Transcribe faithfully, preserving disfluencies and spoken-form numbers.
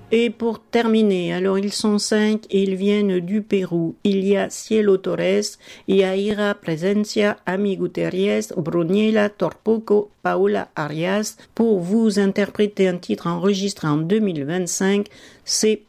Et pour terminer, alors ils sont cinq et ils viennent du Pérou. Il y a Cielo Torres, Yaira Presencia, Ami Gutierrez, Bruniela Torpuco, Paula Arias, pour vous interpréter un titre enregistré en deux mille vingt-cinq, c'est